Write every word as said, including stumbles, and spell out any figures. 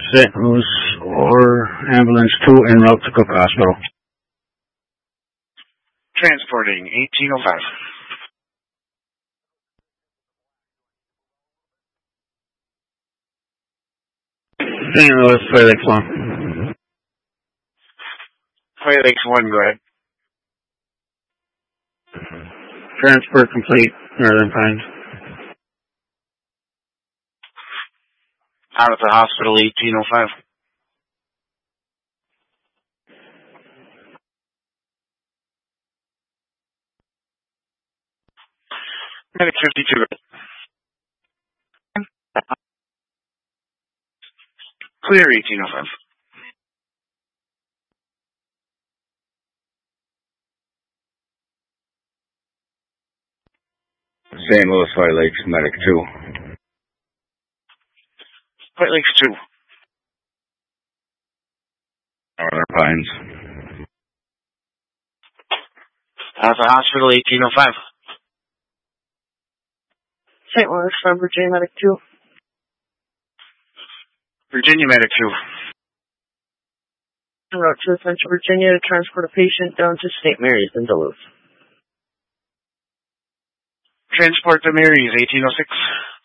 Saint Louis or Ambulance two en route to Cook Hospital. Transporting eighteen oh five. Saint Louis, Fire Lakes one. Fire Lakes one, go ahead. Transport complete, Northern Pines. Out of the hospital, eighteen oh five. Medic fifty-two. Clear eighteen oh five. Saint Louis, Fire Lakes, Medic two. Fire Lakes two. Northern Pines. Out of the hospital, eighteen oh five. Saint Louis from Virginia Medic two. Virginia Medic two. En route to Central Virginia to transport a patient down to Saint Mary's in Duluth. Transport to Mary's, eighteen oh six.